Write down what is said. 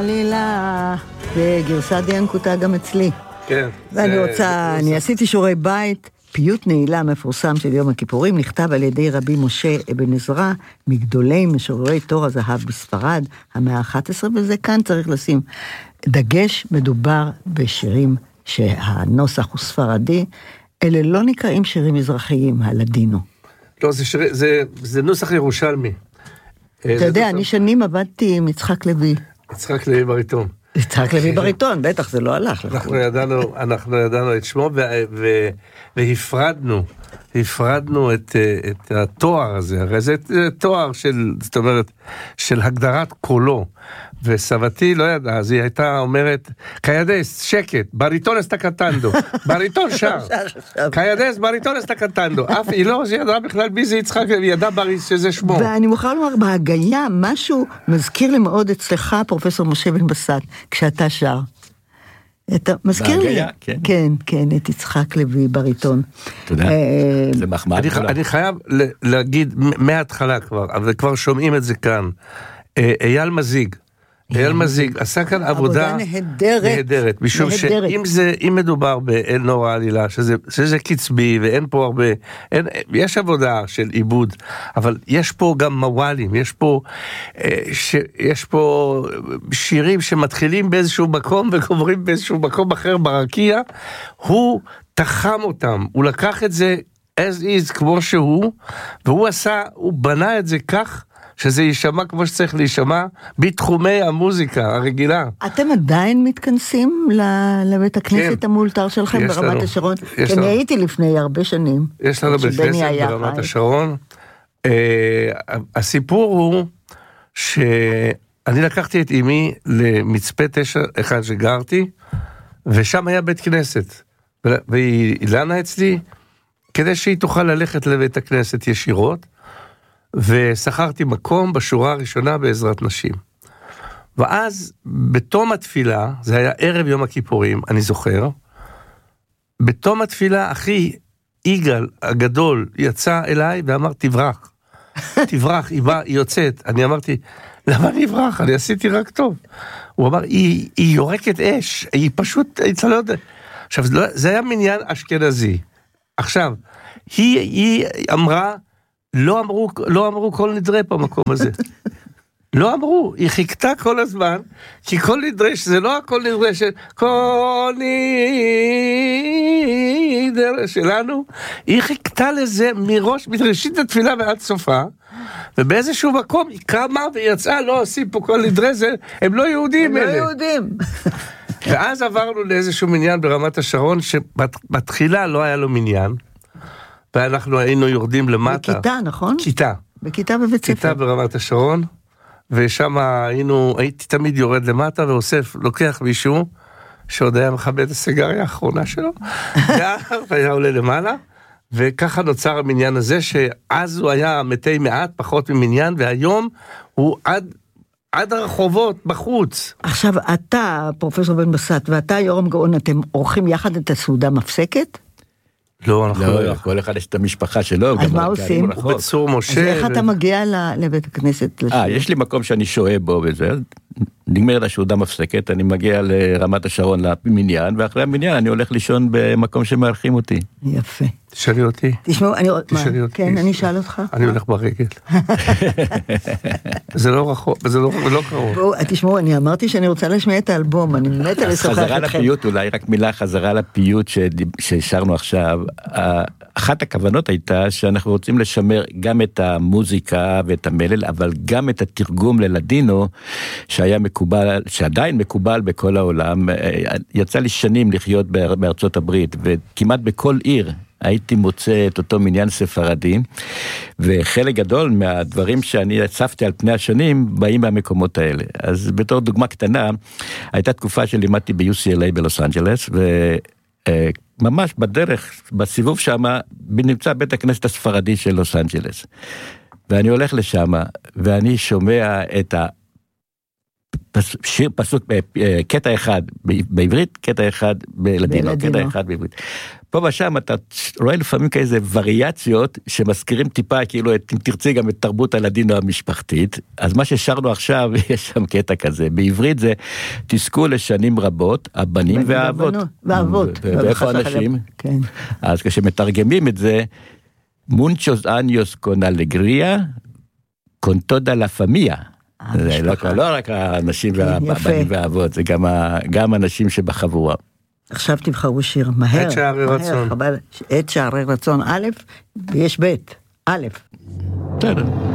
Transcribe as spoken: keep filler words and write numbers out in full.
לילה, וגרסת ינקותה גם אצלי. כן. ואני רוצה, אני עשיתי שיעורי בית, פיוט נעילה מפורסם של יום הכיפורים, נכתב על ידי רבי משה אבן עזרא, מגדולי משוררי תור הזהב בספרד, המאה ה-אחת עשרה, וזה כאן צריך לשים דגש, מדובר בשירים שהנוסח הוא ספרדי, אלה לא נקראים שירים מזרחיים, הלדינו. לא, זה, שיר, זה, זה נוסח ירושלמי. אתה יודע, אני שנים עבדתי עם יצחק לוי. יצחק לוי בריטון. יצחק לוי בריטון, בטח, זה לא הלך. אנחנו ידענו, אנחנו ידענו את שמו, והפרדנו, הפרדנו את, את התואר הזה, הרי זה תואר של, זאת אומרת, של הגדרת קולו, וסבתי לא ידעה, אז היא הייתה אומרת, קיידס, שקט, בריטון אסתה קטנדו, בריטון שר, קיידס, בריטון אסתה קטנדו, אף היא לא, היא ידעה בכלל בי זה יצחק, היא ידעה בריס שזה שמו. ואני מוכרחה לומר, בהגייה, משהו מזכיר לי מאוד אצלך, פרופסור משה בן בסט, כשאתה שר. אתה מזכיר לי? כן. כן, כן, את יצחק לוי בריטון. תודה, זה מחמאה. אני חייב להגיד מההתחלה כבר, אבל כבר שומעים את זה כאן, אייל מזיג, אייל מזיג עשה כאן עבודה נהדרת, נהדרת, משום שאם זה, אם מדובר באין נורא עלילה, שזה, שזה קצבי, ואין פה הרבה, אין, יש עבודה של עיבוד, אבל יש פה גם מוואלים, יש פה, ש, יש פה שירים שמתחילים באיזשהו מקום, וגומרים באיזשהו מקום אחר ברקיע, הוא תחם אותם, הוא לקח את זה as is, כמו שהוא, והוא עשה, הוא בנה את זה כך, שזה יישמע כמו שצריך להישמע בתחומי המוזיקה הרגילה. אתם עדיין מתכנסים לבית הכנסת המאולתר שלכם ברמת השרון? כי אני הייתי לפני הרבה שנים. יש לנו בית כנסת ברמת השרון. הסיפור הוא שאני לקחתי את אמי למצפה תשע אחד שגרתי, ושם היה בית כנסת. והיא אילנה אצלי, כדי שהיא תוכל ללכת לבית הכנסת ישירות, ושכרתי מקום בשורה הראשונה בעזרת נשים. ואז בתום התפילה, זה היה ערב יום הכיפורים, אני זוכר, בתום התפילה אחי יגאל הגדול יצא אליי ואמר תברח, תברח, היא, בא, היא יוצאת. אני אמרתי, למה אני אברח? אני עשיתי רק טוב. הוא אמר, היא, היא יורקת אש, היא פשוט, היא לא יודע. עכשיו, זה היה מניין אשכנזי. עכשיו, היא, היא אמרה, לא אמרו, לא אמרו כל נדרה במקום הזה. לא אמרו, היא חיכתה כל הזמן, כי כל נדרה, זה לא הכל נדרה, כל נדרה שלנו, היא חיכתה לזה מראש, מראשית התפילה ועד סופה, ובאיזשהו מקום היא קמה ויצאה, לא עושים פה כל נדרה, זה, הם לא יהודים. הם לא יהודים. ואז עברנו לאיזשהו מניין ברמת השרון, שבתחילה לא היה לו מניין, ואנחנו היינו יורדים למטה. בכיתה, נכון? כיתה. בכיתה בבית ספר. כיתה ברמת השרון, ושם היינו, הייתי תמיד יורד למטה, ואוסף, לוקח מישהו, שעוד היה מכבד את הסיגריה האחרונה שלו, והיה עולה למעלה, וככה נוצר המניין הזה, שאז הוא היה מתי מעט, פחות ממניין, והיום הוא עד, עד הרחובות, בחוץ. עכשיו, אתה, פרופסור בן בסט, ואתה, יורם גאון, אתם עורכים יחד את הסעודה מפסקת? לא, אנחנו לא, כל אחד יש את המשפחה שלו. אז מה עושים? בצור משה. אז איך אתה מגיע לבית הכנסת? אה, יש לי מקום שאני שוהה בו וזה, נגמרת הסעודה מפסקת, אני מגיע לרמת השרון למניין, ואחרי המניין אני הולך לישון במקום שמארחים אותי. יפה. תשאלי אותי. תשמעו, אני... כן, אני אשאל אותך. אני הולך ברגל. זה לא רחוק, זה לא קרוב. בואו, תשמעו, אני אמרתי שאני רוצה לשמע את האלבום, אני מתה לשוחח אתכם. חזרה לפיוט, אולי רק מילה חזרה לפיוט שהשארנו עכשיו. אחת הכוונות הייתה שאנחנו רוצים לשמר גם את המוזיקה ואת המלל, אבל גם את התרגום ללדינו, שהיה מקובל, שעדיין מקובל בכל העולם. יצא לי שנים לחיות בארצות הברית, וכמעט בכל עיר הייתי מוצא את אותו מניין ספרדי, וחלק גדול מהדברים שאני הצפתי על פני השנים, באים מהמקומות האלה. אז בתור דוגמה קטנה, הייתה תקופה שלימדתי ב-יו סי אל איי בלוס אנג'לס, וממש בדרך, בסיבוב שם, נמצא בית הכנסת הספרדי של לוס אנג'לס. ואני הולך לשם, ואני שומע את שיר פסוק, קטע אחד בעברית, קטע אחד בלדינו, קטע אחד בעברית. פה ושם אתה רואה לפעמים כאיזה וריאציות שמזכירים טיפה, כאילו אם תרצי גם את תרבות הלדינו המשפחתית, אז מה ששרנו עכשיו, יש שם קטע כזה, בעברית זה תזכו לשנים רבות, הבנים והאבות. והאבות. ואיפה אנשים? כן. אז כשמתרגמים את זה, muchos años con alegría, con toda la familia. זה לא רק האנשים והבנים והאבות, זה גם האנשים שבחבורה. עכשיו תבחרו שיר מהר. את שערי רצון. את שערי רצון א', ויש ב', א'. בסדר.